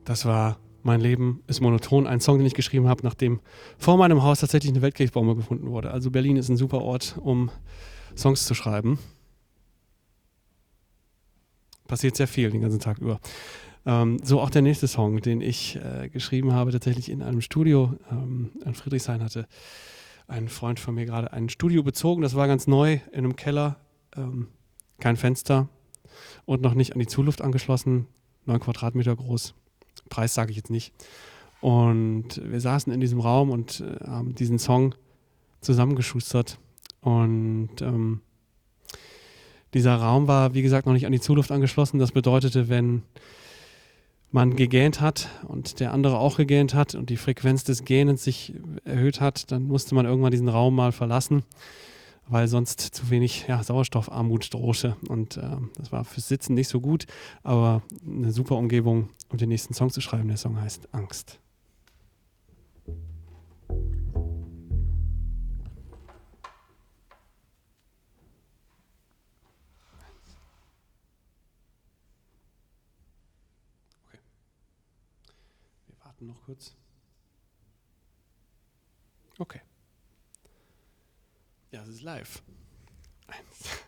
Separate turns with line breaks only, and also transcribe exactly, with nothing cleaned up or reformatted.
Das war Mein Leben ist monoton, ein Song, den ich geschrieben habe, nachdem vor meinem Haus tatsächlich eine Weltkirchbombe gefunden wurde. Also Berlin ist ein super Ort, um Songs zu schreiben. Passiert sehr viel den ganzen Tag über. Ähm, so auch der nächste Song, den ich äh, geschrieben habe, tatsächlich in einem Studio ähm, in Friedrichshain hatte ein Freund von mir gerade ein Studio bezogen. Das war ganz neu in einem Keller, ähm, kein Fenster und noch nicht an die Zuluft angeschlossen, neun Quadratmeter groß. Preis sage ich jetzt nicht. Und wir saßen in diesem Raum und äh, haben diesen Song zusammengeschustert. Und ähm, dieser Raum war, wie gesagt, noch nicht an die Zuluft angeschlossen. Das bedeutete, wenn man gegähnt hat und der andere auch gegähnt hat und die Frequenz des Gähnens sich erhöht hat, dann musste man irgendwann diesen Raum mal verlassen, weil sonst zu wenig ja, Sauerstoffarmut drohte. Und äh, das war fürs Sitzen nicht so gut, aber eine super Umgebung, um den nächsten Song zu schreiben. Der Song heißt Angst. Okay. Wir warten noch kurz. Okay. Ja, es ist live. Eins.